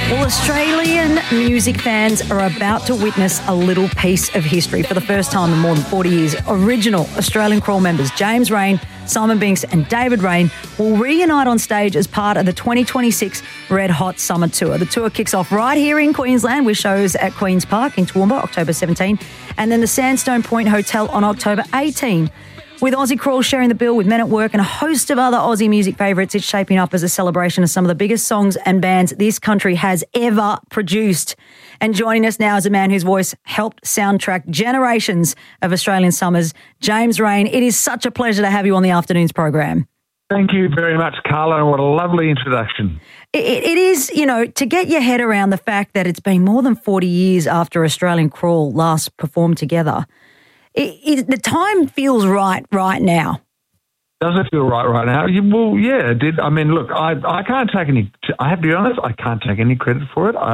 Well, Australian music fans are about to witness a little piece of history for the first time in more than 40 years. Original Australian Crawl members James Raine, Simon Binks and David Raine will reunite on stage as part of the 2026 Red Hot Summer Tour. The tour kicks off right here in Queensland with shows at Queen's Park in Toowoomba, October 17, and then the Sandstone Point Hotel on October 18. With Aussie Crawl sharing the bill with Men at Work and a host of other Aussie music favourites, it's shaping up as a celebration of some of the biggest songs and bands this country has ever produced. And joining us now is a man whose voice helped soundtrack generations of Australian summers, James Raine. It is such a pleasure to have you on the afternoon's program. Thank you very much, Carla. What a lovely introduction. It is, you know, to get your head around the fact that it's been more than 40 years after Australian Crawl last performed together. The time feels right now. Does it feel right now? Well, yeah, it did. I mean, look, I can't take any, I have to be honest, I can't take any credit for it.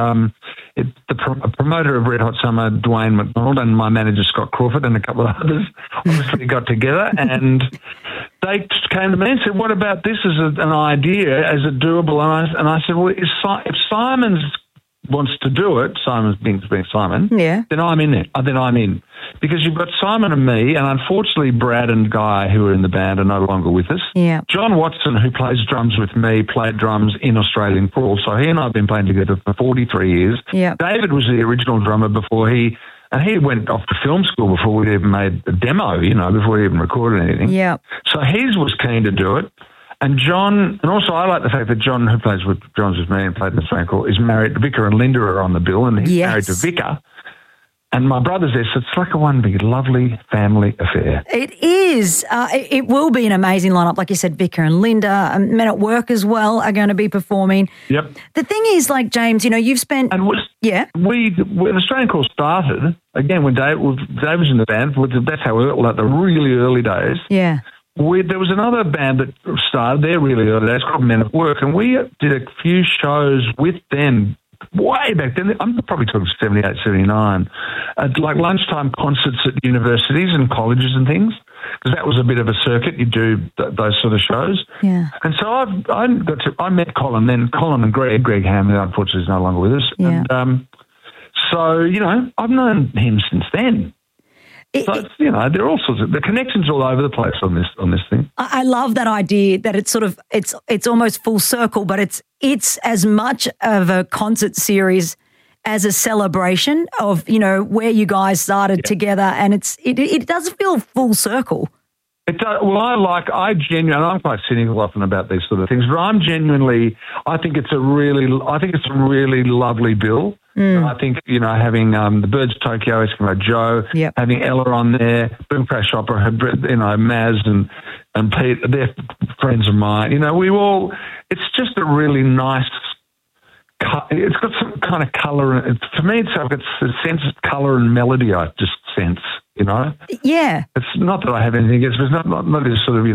The promoter of Red Hot Summer, Dwayne McDonald, and my manager, Scott Crawford, and a couple of others, obviously got together, and they came to me and said, what about this as an idea, as a doable? And I said, well, if Simon wants to do it, Simon Binks being Simon, yeah, then I'm in it. Then I'm in. Because you've got Simon and me, and unfortunately Brad and Guy, who are in the band, are no longer with us. Yeah. John Watson, who plays drums with me, played drums in Australian Crawl, so he and I have been playing together for 43 years. Yeah. David was the original drummer before he went off to film school before we'd even made a demo, before we even recorded anything. Yeah. So he was keen to do it. And John, and also I like the fact that John, who plays with drums with me and played in Australian Crawl, is married. Vicar and Linda are on the bill, and he's married to Vicar. And my brother's there, so it's like a one big lovely family affair. It is. It will be an amazing lineup. Like you said, Vicar and Linda, Men at Work as well are going to be performing. Yep. The thing is, like, James, you've spent... And when Australian Crawl started, again, when Dave was in the band, that's how like the really early days. Yeah. There was another band that started their really early days called Men at Work, and we did a few shows with them way back then. I'm probably talking 78, 79, like lunchtime concerts at universities and colleges and things, because that was a bit of a circuit. You do those sort of shows. Yeah. And so I met Colin, then Colin and Greg Hamlin, unfortunately, is no longer with us. Yeah. And so, I've known him since then. So there are all sorts of the connections all over the place on this thing. I love that idea that it's sort of it's almost full circle, but it's as much of a concert series as a celebration of where you guys started together, and it does feel full circle. It does. Well, I'm quite cynical often about these sort of things, but I think it's a really lovely bill. I think, having the Birds of Tokyo, Eskimo Joe, having Ella on there, Boom Crash Opera, Maz and Pete, they're friends of mine. It's just a really nice, it's got some kind of colour. For me, it's a sense of colour and melody I just sense, Yeah. It's not that I have anything against, but it's not this sort of,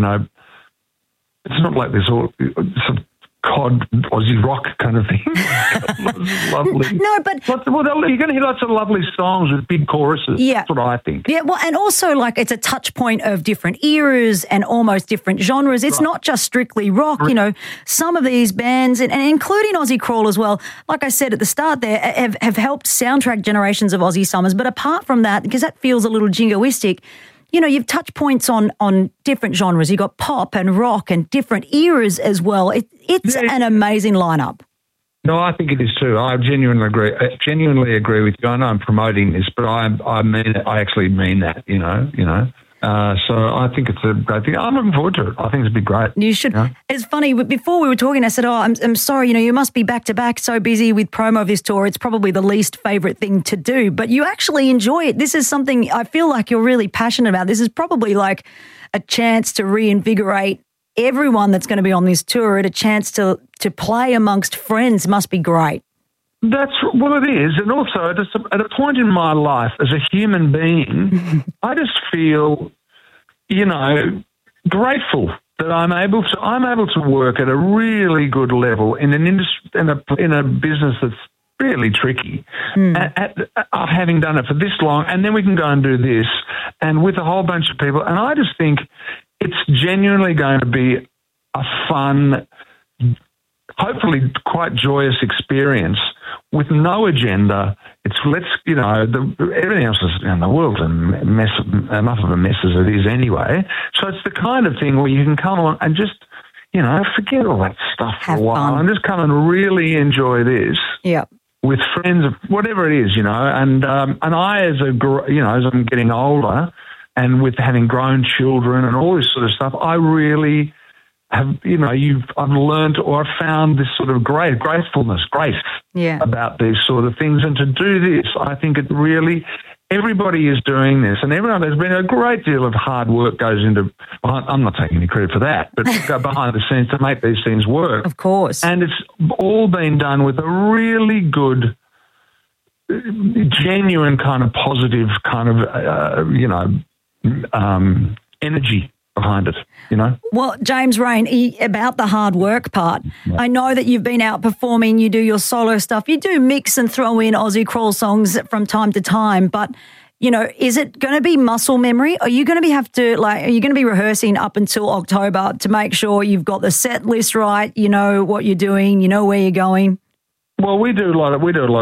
it's not like this all sort of cod Aussie rock kind of thing. Lovely. No, but you're going to hear lots of lovely songs with big choruses. Yeah. That's what I think. Yeah, well, and also like it's a touch point of different eras and almost different genres. It's not just strictly rock. Some of these bands, and including Aussie Crawl as well, like I said at the start there, have helped soundtrack generations of Aussie summers. But apart from that, because that feels a little jingoistic, you've touched points on different genres. You've got pop and rock and different eras as well. It's an amazing lineup. No, I think it is too. I genuinely agree with you. I know I'm promoting this, but I mean it. I actually mean that, So I think it's a great thing. I'm looking forward to it. I think it'll be great. You should. It's funny, before we were talking, I said, I'm sorry, you must be back-to-back so busy with promo of this tour. It's probably the least favourite thing to do, but you actually enjoy it. This is something I feel like you're really passionate about. This is probably like a chance to reinvigorate everyone that's going to be on this tour, a chance to play amongst friends. Must be great. That's what it is. And also at a point in my life as a human being, I just feel, grateful that I'm able to work at a really good level in an industry, in a business that's really tricky, of having done it for this long, and then we can go and do this, and with a whole bunch of people. And I just think it's genuinely going to be a fun, hopefully quite joyous experience with no agenda. It's everything else is in the world's a mess, enough of a mess as it is anyway. So it's the kind of thing where you can come on and just, forget all that stuff for a while and just come and really enjoy this. Yeah. With friends, whatever it is, and I, as I'm getting older, and with having grown children and all this sort of stuff, I really have, I've learned or I've found this sort of grace about these sort of things. And to do this, I think it really, everybody is doing this, and there's been a great deal of hard work goes into, I'm not taking any credit for that, but go behind the scenes to make these things work. Of course. And it's all been done with a really good, genuine kind of positive kind of, energy behind it, Well, James Raine, about the hard work part, I know that you've been out performing, you do your solo stuff, you do mix and throw in Aussie crawl songs from time to time, but, is it going to be muscle memory? Are you going to are you going to be rehearsing up until October to make sure you've got the set list right, you know what you're doing, you know where you're going? Well, we do not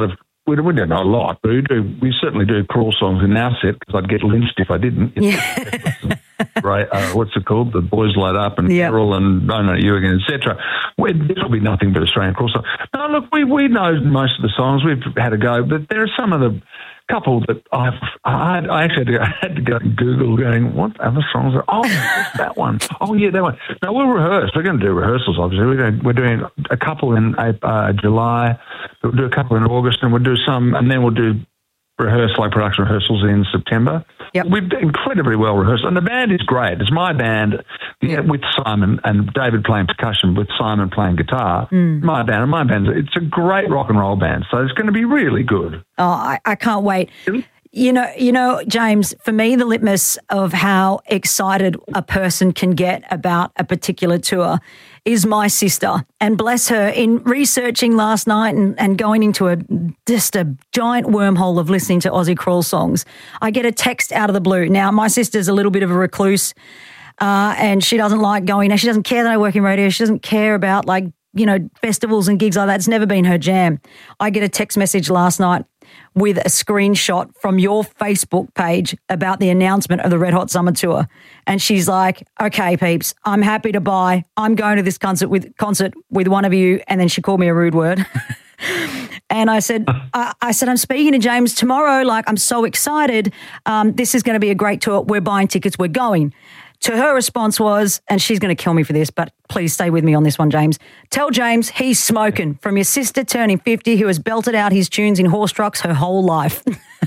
a lot, but we certainly do crawl songs in our set because I'd get lynched if I didn't. Yeah. Right, what's it called? The Boys Light Up and Carol and No You Again, etc. This will be nothing but Australian crawl songs. No, look, we know most of the songs. We've had a go, but there are some of the couple that I actually had to go to Google going, what other songs are, that one. Oh, yeah, that one. No, we'll rehearse. We're going to do rehearsals, obviously. We're doing a couple in July, we'll do a couple in August, and we'll do some, and then we'll do production rehearsals in September. Yep. We've incredibly well rehearsed, and the band is great. It's my band with Simon and David playing percussion, with Simon playing guitar. My band. It's a great rock and roll band, so it's going to be really good. Oh, I can't wait. You know, James, for me, the litmus of how excited a person can get about a particular tour is my sister. And bless her, in researching last night and going into just a giant wormhole of listening to Aussie crawl songs, I get a text out of the blue. Now, my sister's a little bit of a recluse and she doesn't like going. She doesn't care that I work in radio. She doesn't care about festivals and gigs like that. It's never been her jam. I get a text message last night with a screenshot from your Facebook page about the announcement of the Red Hot Summer Tour. And she's like, okay, peeps, I'm happy to buy. I'm going to this concert with one of you. And then she called me a rude word. And I said, I'm speaking to James tomorrow. I'm so excited. This is going to be a great tour. We're buying tickets. We're going. To her response was, and she's going to kill me for this, but please stay with me on this one, James. Tell James he's smoking from your sister turning 50 who has belted out his tunes in horse trucks her whole life.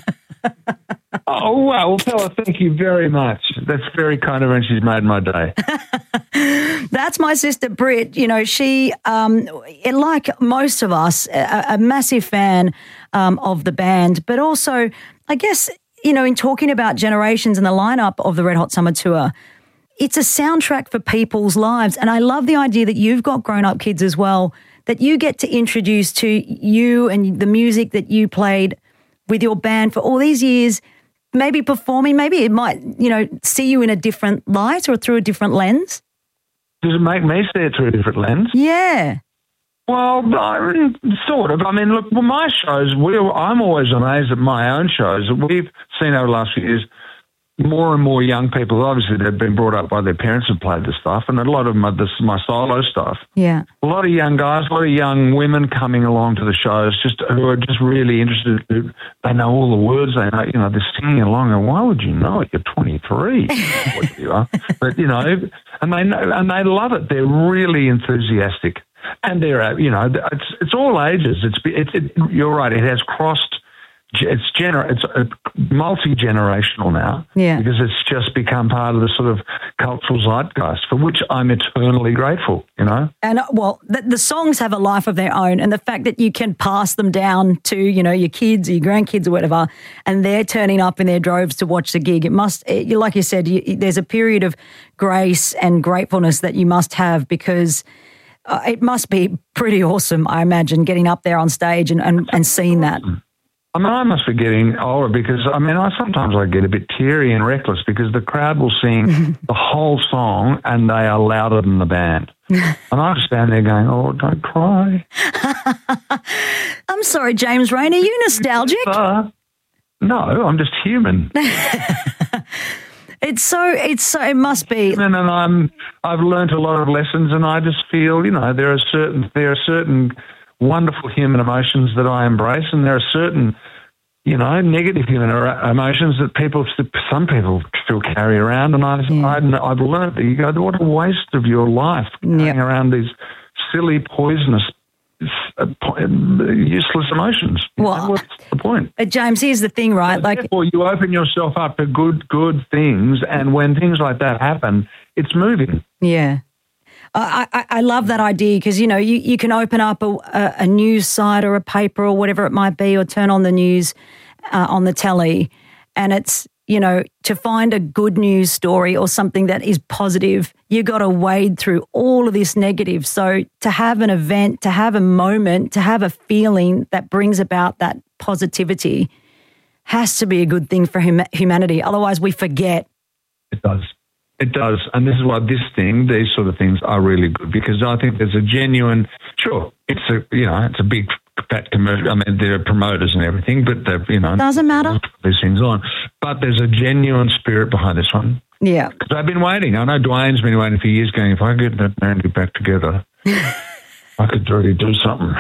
Oh, wow. Well, fella, thank you very much. That's very kind of her, and she's made my day. That's my sister, Britt. She, like most of us, a massive fan of the band, but also, I guess, in talking about generations and the lineup of the Red Hot Summer Tour, it's a soundtrack for people's lives. And I love the idea that you've got grown-up kids as well, that you get to introduce to you and the music that you played with your band for all these years, maybe performing. Maybe it might, see you in a different light or through a different lens. Does it make me see it through a different lens? Yeah. Well, sort of. I mean, look, my shows, I'm always amazed at my own shows. We've seen over the last few years more and more young people. Obviously, they've been brought up by their parents and played this stuff, and a lot of them are my solo stuff. Yeah. A lot of young guys, a lot of young women coming along to the shows who are just really interested. They know all the words. They know, they're singing along. And why would you know it? You're 23. What you are. But, and they love it. They're really enthusiastic. And they're, it's all ages. You're right. It has crossed. It's multi-generational now, because it's just become part of the sort of cultural zeitgeist, for which I'm eternally grateful. And the songs have a life of their own, and the fact that you can pass them down to your kids or your grandkids or whatever, and they're turning up in their droves to watch the gig. Like you said, there's a period of grace and gratefulness that you must have, because it must be pretty awesome, I imagine, getting up there on stage and seeing that. I mean, I must be getting older because, sometimes I get a bit teary and reckless because the crowd will sing the whole song and they are louder than the band. And I just stand there going, oh, don't cry. I'm sorry, James Raine, are you nostalgic? No, I'm just human. It must be. And I've learned a lot of lessons, and I just feel, there are certain wonderful human emotions that I embrace, and there are certain, negative human emotions that some people still carry around. And I've learned that you go, what a waste of your life carrying around these silly, poisonous, useless emotions. Well, what's the point? James, here's the thing, right? Therefore, you open yourself up to good things, and when things like that happen, it's moving. Yeah. I love that idea because, you can open up a news site or a paper or whatever it might be, or turn on the news on the telly, and it's, to find a good news story or something that is positive, you got to wade through all of this negative. So to have an event, to have a moment, to have a feeling that brings about that positivity has to be a good thing for humanity. Otherwise, we forget. It does. It does. And this is why these sort of things are really good, because I think there's a genuine, sure, it's a big fat commercial. I mean, there are promoters and everything, but doesn't matter. These things on. But there's a genuine spirit behind this one. Yeah. Because I've been waiting. I know Dwayne's been waiting for years going, if I get that Mandy back together, I could really do something.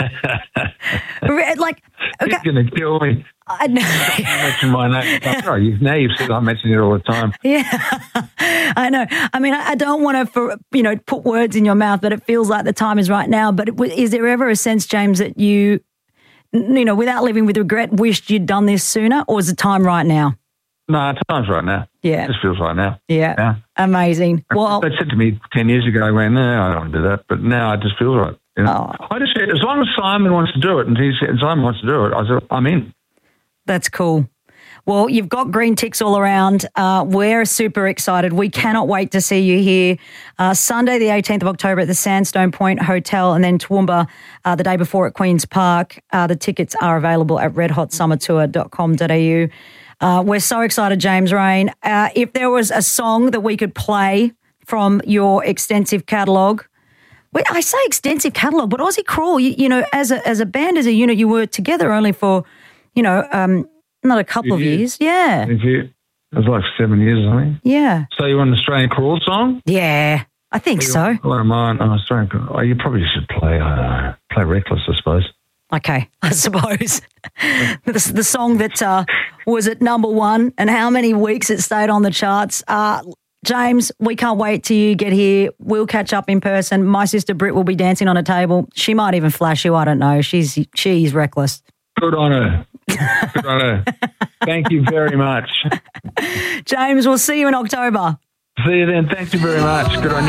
He's going to kill me. I know. Mention my name. Now you've said I mention it all the time. Yeah, I know. I mean, I don't want to, put words in your mouth, but it feels like the time is right now. But is there ever a sense, James, that you, without living with regret, wished you'd done this sooner, or is the time right now? No, time's right now. Yeah. It just feels right now. Yeah. Amazing. Well, they said to me 10 years ago, I went, no, I don't want to do that. But now it just feels right. I just said, as long as Simon wants to do it, and he said, Simon wants to do it, I said, I'm in. That's cool. Well, you've got green ticks all around. We're super excited. We cannot wait to see you here Sunday, the 18th of October at the Sandstone Point Hotel, and then Toowoomba the day before at Queen's Park. The tickets are available at redhotsummertour.com.au. We're so excited, James Raine. If there was a song that we could play from your extensive catalogue, I say extensive catalogue, but Aussie Crawl, as a band, as a unit, you were together only for, not a couple of years. Yeah. It was like 7 years or something. Yeah. So you want an Australian Crawl song? Yeah, I think so. What am I? Australian Crawl. Oh, you probably should play Reckless, I suppose. Okay, I suppose. the song that was at number one and how many weeks it stayed on the charts. James, we can't wait till you get here. We'll catch up in person. My sister Britt will be dancing on a table. She might even flash you. I don't know. She's reckless. Good on her. Good on her. Thank you very much. James, we'll see you in October. See you then. Thank you very much. Good on you.